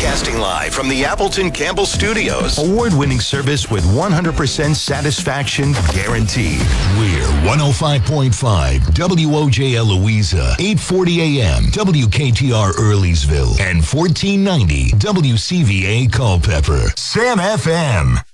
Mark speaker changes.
Speaker 1: Broadcasting live from the Appleton Campbell Studios.
Speaker 2: Award-winning service with 100% satisfaction guaranteed.
Speaker 3: We're 105.5 WOJL Louisa, 840 AM WKTR Earleysville, and 1490 WCVA Culpeper. Sam FM.